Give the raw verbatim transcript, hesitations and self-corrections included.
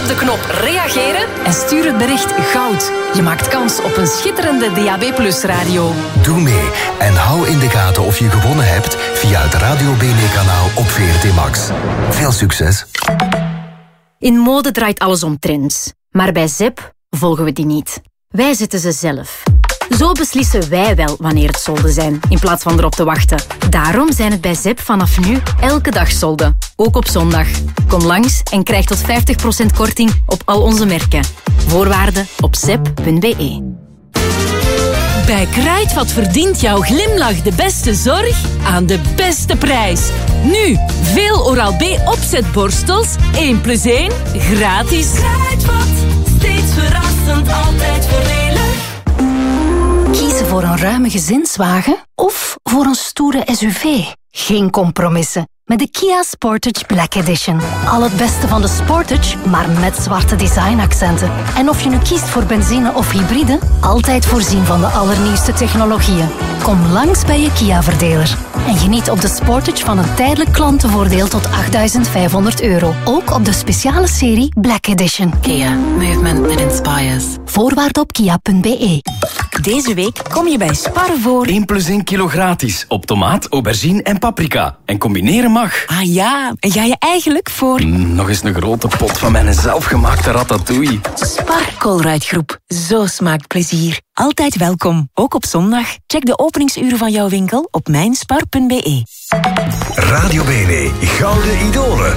op de knop reageren en stuur het bericht goud. Je maakt kans op een schitterende D A B plus radio. Doe mee en hou in de gaten of je gewonnen hebt via het Radio B N-kanaal op V R T Max. Veel succes. In mode draait alles om trends. Maar bij Zep volgen we die niet. Wij zetten ze zelf. Zo beslissen wij wel wanneer het solden zijn, in plaats van erop te wachten. Daarom zijn het bij Zep vanaf nu elke dag solden. Ook op zondag. Kom langs en krijg tot vijftig procent korting op al onze merken. Voorwaarden op zep punt b e. Bij Kruidvat verdient jouw glimlach de beste zorg aan de beste prijs. Nu, veel Oral-B opzetborstels, één plus één, gratis. Kruidvat, steeds verrassend, altijd voordelig. Kiezen voor een ruime gezinswagen of voor een stoere S U V? Geen compromissen. Met de Kia Sportage Black Edition. Al het beste van de Sportage, maar met zwarte designaccenten. En of je nu kiest voor benzine of hybride, altijd voorzien van de allernieuwste technologieën. Kom langs bij je Kia-verdeler. En geniet op de Sportage van een tijdelijk klantenvoordeel tot achtduizend vijfhonderd euro. Ook op de speciale serie Black Edition. Kia. Movement that inspires. Voorwaarden op kia punt b e. Deze week kom je bij Spar voor één plus één kilo gratis op tomaat, aubergine en paprika. En combineren mag. Ah ja, en ga je eigenlijk voor... Mm, nog eens een grote pot van mijn zelfgemaakte ratatouille. Spar Colruyt Groep. Zo smaakt plezier. Altijd welkom, ook op zondag. Check de openingsuren van jouw winkel op mijnspar punt b e. Radio B N, Gouden Idolen.